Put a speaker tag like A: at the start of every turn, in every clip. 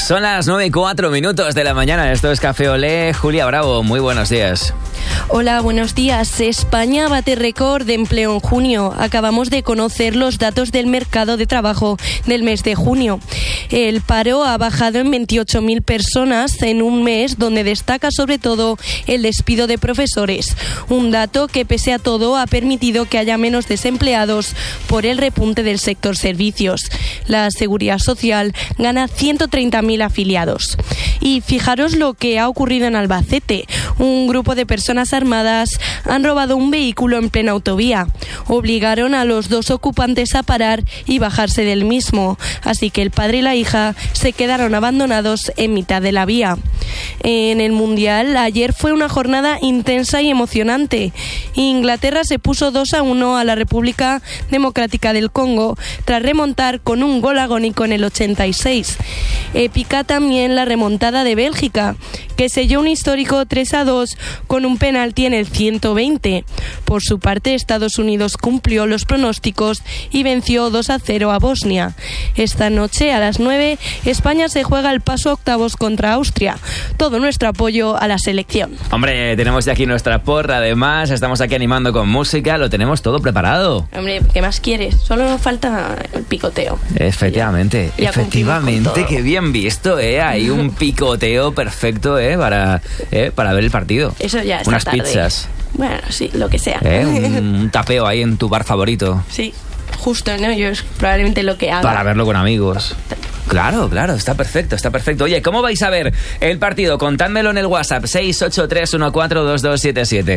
A: Son las 9:04 de la mañana. Esto es Café Olé. Julia Bravo, muy buenos días.
B: Hola, buenos días. España bate récord de empleo en junio. Acabamos de conocer los datos del mercado de trabajo del mes de junio. El paro ha bajado en 28.000 personas en un mes donde destaca sobre todo el despido de profesores. Un dato que pese a todo ha permitido que haya menos desempleados por el repunte del sector servicios. La Seguridad Social gana 130.000 afiliados. Y fijaros lo que ha ocurrido en Albacete. Un grupo de personas armadas han robado un vehículo en plena autovía. Obligaron a los dos ocupantes a parar y bajarse del mismo, así que el padre y la hija se quedaron abandonados en mitad de la vía. En el Mundial, ayer fue una jornada intensa y emocionante. Inglaterra se puso 2-1 a la República Democrática del Congo tras remontar con un gol agónico en el 86. Épica también la remontada de Bélgica, que selló un histórico 3-2 con un penalti en el 120. Por su parte, Estados Unidos cumplió los pronósticos y venció 2-0 a Bosnia. Esta noche, a las 9, España se juega el paso a octavos contra Austria. Todo nuestro apoyo a la selección.
A: Hombre, tenemos ya aquí nuestra porra, además, estamos aquí animando con música, lo tenemos todo preparado.
B: Hombre, ¿qué más quieres? Solo nos falta el picoteo.
A: Efectivamente, efectivamente, qué bien visto, hay un picoteo perfecto, para ver el partido.
B: Eso ya está
A: unas
B: tarde.
A: Pizzas.
B: Bueno, sí, lo que sea.
A: Un tapeo ahí en tu bar favorito.
B: Sí, justo, ¿no? Yo es probablemente lo que haga.
A: Para verlo con amigos. Claro, está perfecto, está perfecto. Oye, ¿cómo vais a ver el partido? Contádmelo en el WhatsApp, 683142277.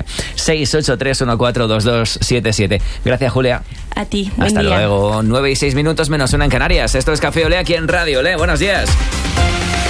A: 683142277. Gracias, Julia.
B: A ti, buen
A: Hasta
B: día.
A: luego. 9:06 menos 1 en Canarias. Esto es Café Olé aquí en Radio Olé. Buenos días.